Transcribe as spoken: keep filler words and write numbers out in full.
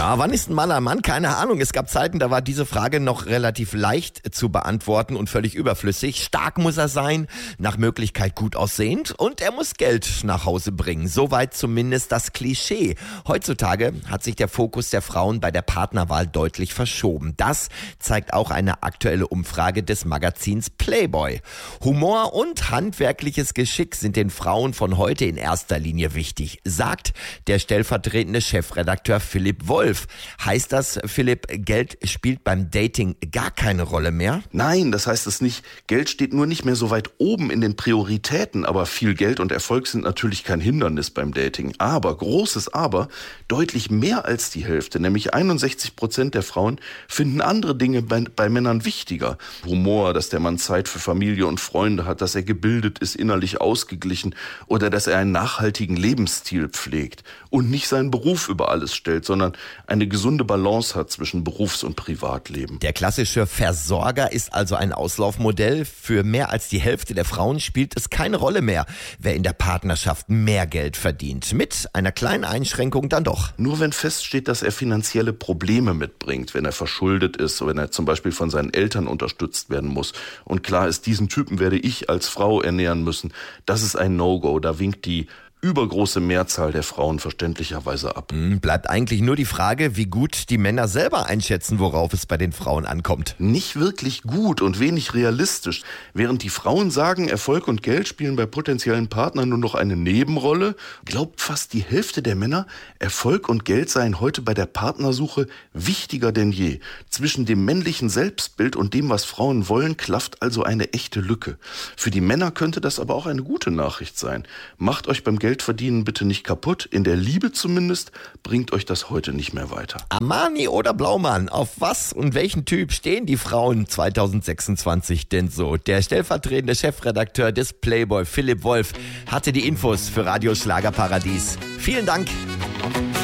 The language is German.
Ja, wann ist ein Mann ein Mann? Keine Ahnung. Es gab Zeiten, da war diese Frage noch relativ leicht zu beantworten und völlig überflüssig. Stark muss er sein, nach Möglichkeit gut aussehend und er muss Geld nach Hause bringen. Soweit zumindest das Klischee. Heutzutage hat sich der Fokus der Frauen bei der Partnerwahl deutlich verschoben. Das zeigt auch eine aktuelle Umfrage des Magazins Playboy. Humor und handwerkliches Geschick sind den Frauen von heute in erster Linie wichtig, sagt der stellvertretende Chefredakteur Philipp Wolf. Heißt das, Philipp, Geld spielt beim Dating gar keine Rolle mehr? Nein, das heißt es nicht. Geld steht nur nicht mehr so weit oben in den Prioritäten, aber viel Geld und Erfolg sind natürlich kein Hindernis beim Dating. Aber, großes Aber, deutlich mehr als die Hälfte, nämlich einundsechzig Prozent der Frauen, finden andere Dinge bei, bei Männern wichtiger. Humor, dass der Mann Zeit für Familie und Freunde hat, dass er gebildet ist, innerlich ausgeglichen oder dass er einen nachhaltigen Lebensstil pflegt und nicht seinen Beruf über alles stellt, sondern eine gesunde Balance hat zwischen Berufs- und Privatleben. Der klassische Versorger ist also ein Auslaufmodell. Für mehr als die Hälfte der Frauen spielt es keine Rolle mehr, wer in der Partnerschaft mehr Geld verdient. Mit einer kleinen Einschränkung dann doch. Nur wenn feststeht, dass er finanzielle Probleme mitbringt, wenn er verschuldet ist, wenn er zum Beispiel von seinen Eltern unterstützt werden muss. Und klar ist, diesen Typen werde ich als Frau ernähren müssen. Das ist ein No-Go. Da winkt die übergroße Mehrzahl der Frauen verständlicherweise ab. Bleibt eigentlich nur die Frage, wie gut die Männer selber einschätzen, worauf es bei den Frauen ankommt. Nicht wirklich gut und wenig realistisch. Während die Frauen sagen, Erfolg und Geld spielen bei potenziellen Partnern nur noch eine Nebenrolle, glaubt fast die Hälfte der Männer, Erfolg und Geld seien heute bei der Partnersuche wichtiger denn je. Zwischen dem männlichen Selbstbild und dem, was Frauen wollen, klafft also eine echte Lücke. Für die Männer könnte das aber auch eine gute Nachricht sein. Macht euch beim Geld verdienen bitte nicht kaputt. In der Liebe zumindest bringt euch das heute nicht mehr weiter. Armani oder Blaumann, auf was und welchen Typ stehen die Frauen zwanzig sechsundzwanzig denn so? Der stellvertretende Chefredakteur des Playboy, Philipp Wolf, hatte die Infos für Radio Schlagerparadies. Vielen Dank.